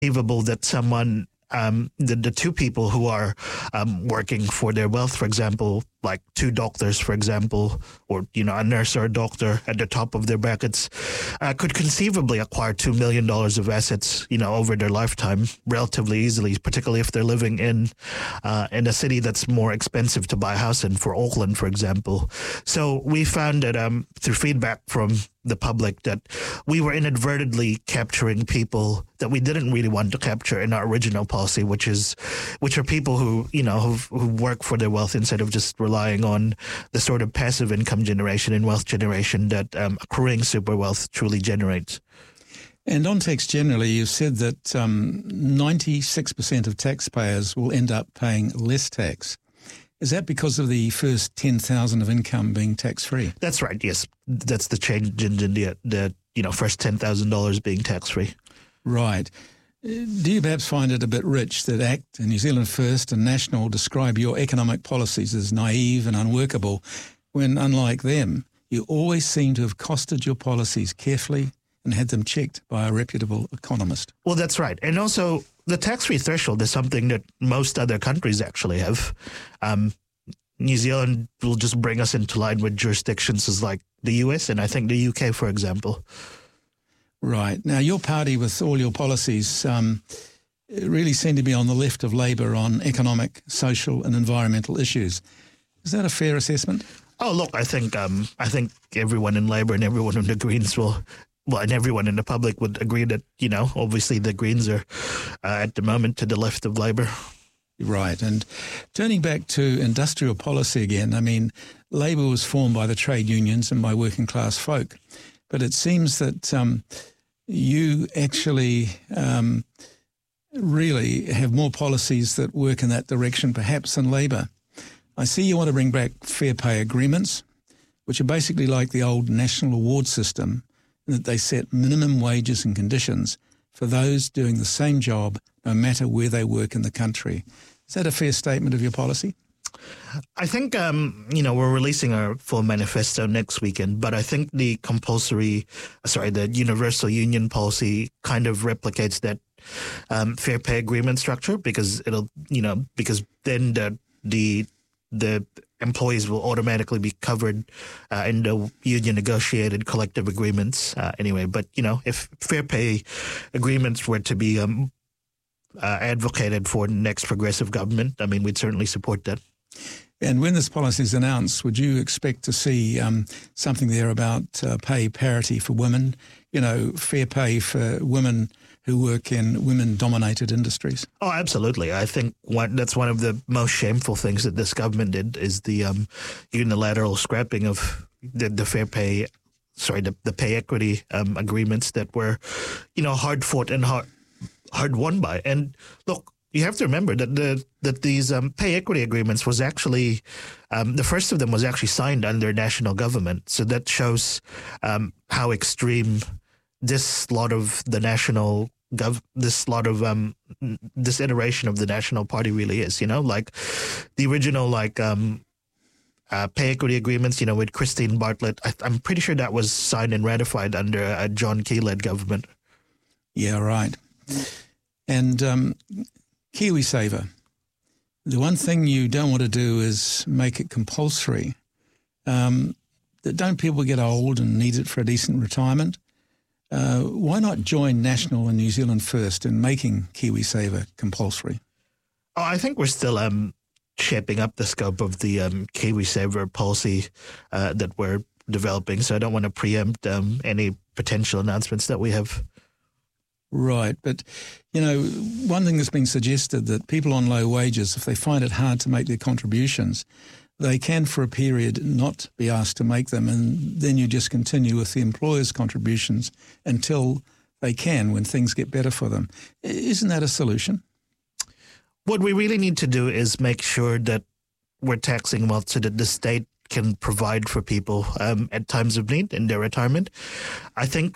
Conceivable that someone, the two people who are working for their wealth, for example, like two doctors, for example, or a nurse or a doctor at the top of their brackets, could conceivably acquire $2 million of assets, over their lifetime relatively easily, particularly if they're living in a city that's more expensive to buy a house in, for Auckland, for example. So we found that through feedback from the public that we were inadvertently capturing people that we didn't really want to capture in our original policy, which are people who who work for their wealth instead of just relying on the sort of passive income generation and wealth generation that accruing super wealth truly generates. And on tax generally, you've said that 96% of taxpayers will end up paying less tax. Is that because of the first 10,000 of income being tax-free? That's right, yes. That's the change in the first $10,000 being tax-free. Right. Do you perhaps find it a bit rich that ACT and New Zealand First and National describe your economic policies as naive and unworkable, when, unlike them, you always seem to have costed your policies carefully and had them checked by a reputable economist? Well, that's right. And also, the tax-free threshold is something that most other countries actually have. New Zealand will just bring us into line with jurisdictions as like the US and I think the UK, for example. Right. Now, your party, with all your policies, really seem to be on the left of Labour on economic, social and environmental issues. Is that a fair assessment? Oh, look, I think everyone in Labour and everyone in the Greens and everyone in the public would agree that, obviously the Greens are at the moment to the left of Labour. Right. And turning back to industrial policy again, I mean, Labour was formed by the trade unions and by working class folk. But it seems that you actually really have more policies that work in that direction perhaps than Labour. I see you want to bring back fair pay agreements, which are basically like the old national award system, in that they set minimum wages and conditions for those doing the same job no matter where they work in the country. Is that a fair statement of your policy? I think, we're releasing our full manifesto next weekend, but I think the universal union policy kind of replicates that fair pay agreement structure, because because then the employees will automatically be covered in the union negotiated collective agreements anyway. But, if fair pay agreements were to be advocated for the next progressive government, I mean, we'd certainly support that. And when this policy is announced, would you expect to see something there about pay parity for women, fair pay for women who work in women-dominated industries? Oh, absolutely. I think that's one of the most shameful things that this government did is the unilateral scrapping of the fair pay, the pay equity agreements that were, hard-fought and hard won by. And look, you have to remember that these pay equity agreements was actually the first of them was actually signed under national government. So that shows how extreme this iteration of the National Party really is. Like the original pay equity agreements. With Christine Bartlett, I'm pretty sure that was signed and ratified under a John Key-led government. Yeah, right. And KiwiSaver, the one thing you don't want to do is make it compulsory. Don't people get old and need it for a decent retirement? Why not join National and New Zealand First in making KiwiSaver compulsory? Oh, I think we're still shaping up the scope of the KiwiSaver policy that we're developing, so I don't want to preempt any potential announcements that we have. Right, but, one thing that's been suggested that people on low wages, if they find it hard to make their contributions, they can for a period not be asked to make them, and then you just continue with the employer's contributions until they can, when things get better for them. Isn't that a solution? What we really need to do is make sure that we're taxing wealth so that the state can provide for people at times of need in their retirement. I think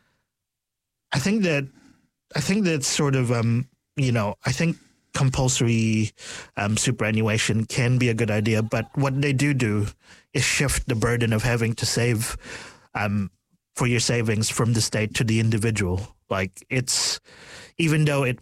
compulsory superannuation can be a good idea, but what they do is shift the burden of having to save for your savings from the state to the individual. Like, even though it